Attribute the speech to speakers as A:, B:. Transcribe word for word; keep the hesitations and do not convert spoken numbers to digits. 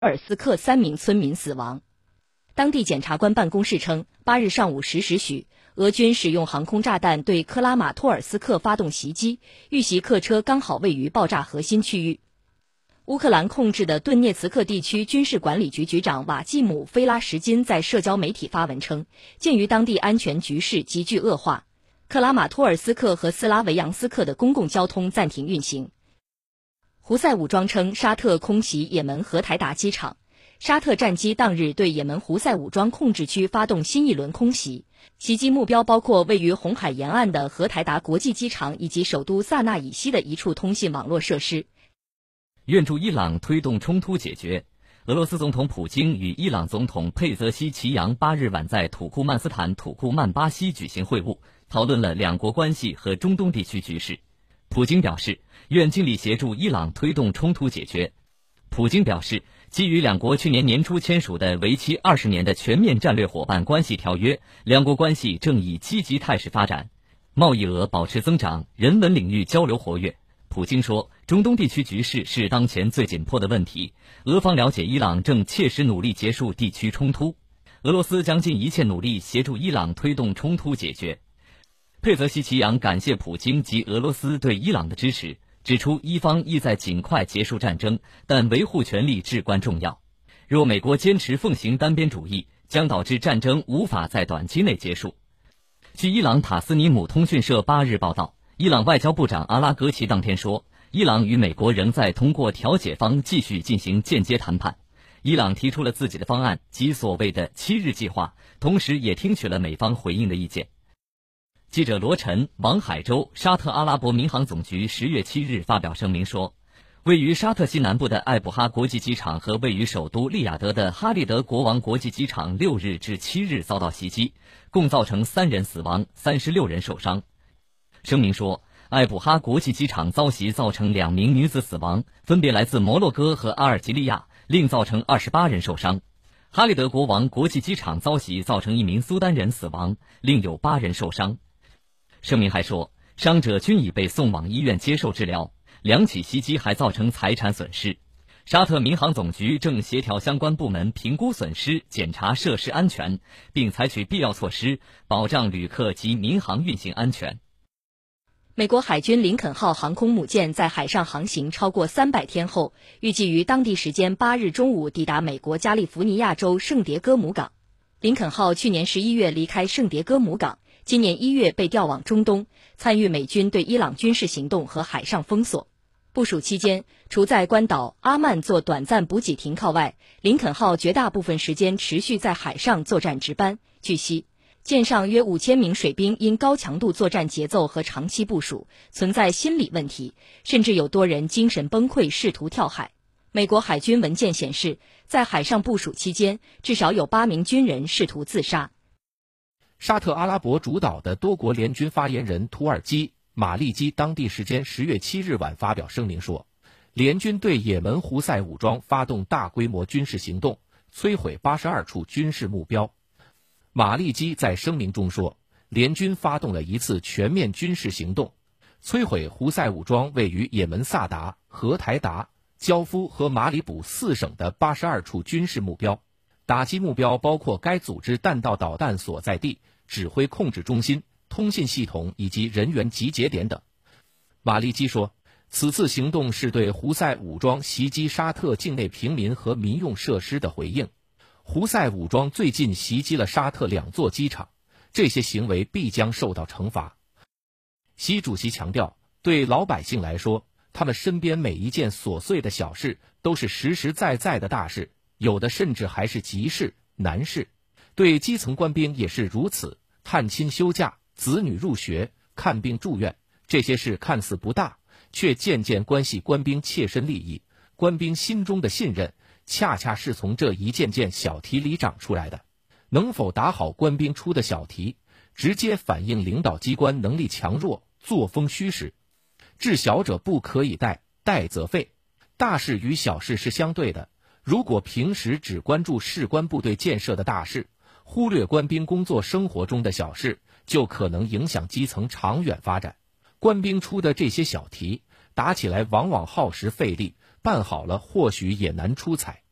A: 尔斯克三名村民死亡。当地检察官办公室称，八日上午十时许，俄军使用航空炸弹对克拉马托尔斯克发动袭击，遇袭客车刚好位于爆炸核心区域。乌克兰控制的顿涅茨克地区军事管理局局长瓦季姆·菲拉什金在社交媒体发文称，鉴于当地安全局势急剧恶化，克拉马托尔斯克和斯拉维扬斯克的公共交通暂停运行。胡塞武装称沙特空袭也门荷台达机场，沙特战机当日对也门胡塞武装控制区发动新一轮空袭，袭击目标包括位于红海沿岸的荷台达国际机场以及首都萨那以西的一处通信网络设施。
B: 愿助伊朗推动冲突解决。俄罗斯总统普京与伊朗总统佩泽西奇扬八日晚在土库曼斯坦土库曼巴西举行会晤，讨论了两国关系和中东地区局势。普京表示，愿尽力协助伊朗推动冲突解决。普京表示，基于两国去年年初签署的为期二十年的全面战略伙伴关系条约，两国关系正以积极态势发展，贸易额保持增长，人文领域交流活跃。普京说，中东地区局势是当前最紧迫的问题，俄方了解伊朗正切实努力结束地区冲突，俄罗斯将尽一切努力协助伊朗推动冲突解决。佩泽西奇扬感谢普京及俄罗斯对伊朗的支持，指出伊方意在尽快结束战争，但维护权利至关重要。若美国坚持奉行单边主义，将导致战争无法在短期内结束。据伊朗塔斯尼姆通讯社八日报道，伊朗外交部长阿拉格齐当天说，伊朗与美国仍在通过调解方继续进行间接谈判。伊朗提出了自己的方案及所谓的七日计划，同时也听取了美方回应的意见。记者罗晨、王海洲，沙特阿拉伯民航总局十月七日发表声明说，位于沙特西南部的艾布哈国际机场和位于首都利雅得的哈利德国王国际机场六日至七日遭到袭击，共造成三人死亡，三十六人受伤。声明说，艾布哈国际机场遭袭造成两名女子死亡，分别来自摩洛哥和阿尔及利亚，另造成二十八人受伤。哈利德国王国际机场遭袭造成一名苏丹人死亡，另有八人受伤。声明还说，伤者均已被送往医院接受治疗，两起袭击还造成财产损失。沙特民航总局正协调相关部门评估损失，检查设施安全，并采取必要措施，保障旅客及民航运行安全。
A: 美国海军林肯号航空母舰在海上航行超过三百天后，预计于当地时间八日中午抵达美国加利福尼亚州圣迭戈姆港。林肯号去年十一月离开圣迭戈姆港，今年一月被调往中东，参与美军对伊朗军事行动和海上封锁。部署期间，除在关岛阿曼做短暂补给停靠外，林肯号绝大部分时间持续在海上作战值班。据悉，舰上约五千名水兵因高强度作战节奏和长期部署，存在心理问题，甚至有多人精神崩溃，试图跳海。美国海军文件显示，在海上部署期间，至少有八名军人试图自杀。
C: 沙特阿拉伯主导的多国联军发言人土耳其马利基当地时间十月七日晚发表声明说，联军对也门胡塞武装发动大规模军事行动，摧毁八十二处军事目标。马利基在声明中说，联军发动了一次全面军事行动，摧毁胡塞武装位于也门萨达、荷台达、焦夫和马里卜四省的八十二处军事目标，打击目标包括该组织弹道导弹所在地、指挥控制中心、通信系统以及人员集结点等。马利基说，此次行动是对胡塞武装袭击沙特境内平民和民用设施的回应。胡塞武装最近袭击了沙特两座机场，这些行为必将受到惩罚。习主席强调，对老百姓来说，他们身边每一件琐碎的小事都是实实在在的大事，有的甚至还是急事、难事。对基层官兵也是如此，探亲休假、子女入学、看病住院，这些事看似不大，却渐渐关系官兵切身利益，官兵心中的信任恰恰是从这一件件小题里长出来的。能否打好官兵出的小题，直接反映领导机关能力强弱、作风虚实。治小者不可以怠，怠则废。大事与小事是相对的，如果平时只关注士官部队建设的大事，忽略官兵工作生活中的小事，就可能影响基层长远发展。官兵出的这些小题，打起来往往耗时费力，办好了或许也难出彩。